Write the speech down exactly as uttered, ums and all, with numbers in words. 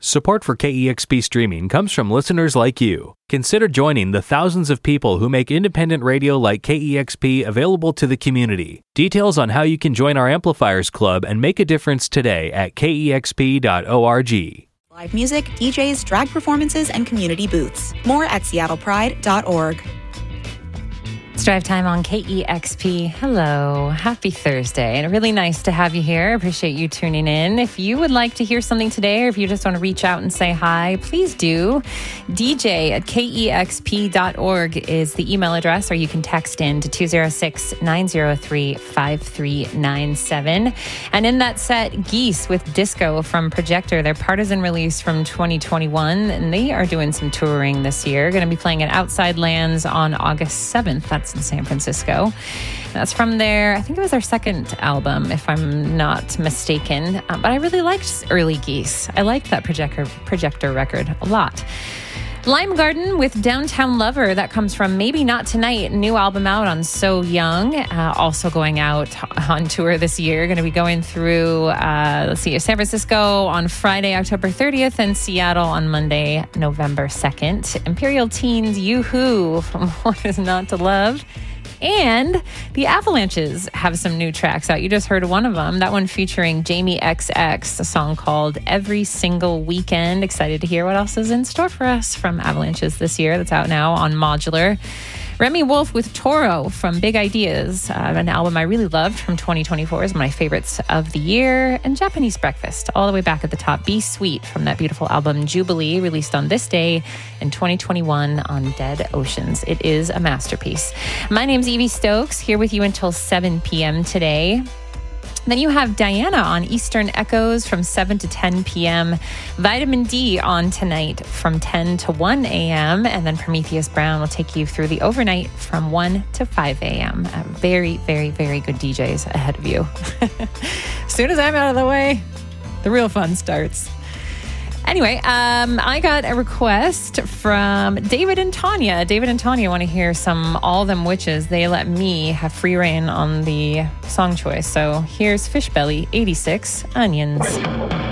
Support for K E X P streaming comes from listeners like you. Consider joining the thousands of people who make independent radio like K E X P available to the community. Details on how you can join our Amplifiers Club and make a difference today at K E X P dot org. Live music, D Js, drag performances, and community booths. More at seattle pride dot org. It's Drive Time on K E X P. Hello. Happy Thursday. And really nice to have you here. Appreciate you tuning in. If you would like to hear something today, or if you just want to reach out and say hi, please do. D J at K E X P dot org is the email address, or you can text in to two oh six, nine oh three, five three nine seven. And in that set, Geese with Disco from Projector, their Partisan release from twenty twenty-one. And they are doing some touring this year. Going to be playing at Outside Lands on August seventh. That's in San Francisco. That's from their, I think it was their second album, if I'm not mistaken. Uh, but I really liked early Geese. I liked that projector projector record a lot. Lime Garden with Downtown Lover, that comes from Maybe Not Tonight, new album out on So Young, uh, also going out on tour this year. Going to be going through, uh, let's see, San Francisco on Friday, October thirtieth, and Seattle on Monday, November second. Imperial Teens, Yoo-Hoo from What Is Not to Love. And the Avalanches have some new tracks out. You just heard one of them. That one featuring Jamie X X, a song called Every Single Weekend. Excited to hear what else is in store for us from Avalanches this year. That's out now on Modular. Remy Wolf with Toro from Big Ideas, uh, an album I really loved from twenty twenty-four, is my favorites of the year. And Japanese Breakfast, all the way back at the top. Be Sweet from that beautiful album Jubilee, released on this day in twenty twenty-one on Dead Oceans. It is a masterpiece. My name's Evie Stokes, here with you until seven p.m. today. Then you have Diana on Eastern Echoes from seven to ten p.m. Vitamin D on tonight from ten to one a.m. And then Prometheus Brown will take you through the overnight from one to five a.m. Uh, very, very, very good D Js ahead of you. As soon as I'm out of the way, the real fun starts. Anyway, um, I got a request from David and Tanya. David and Tanya want to hear some All Them Witches. They let me have free reign on the song choice. So here's Fishbelly eighty-six, Onions.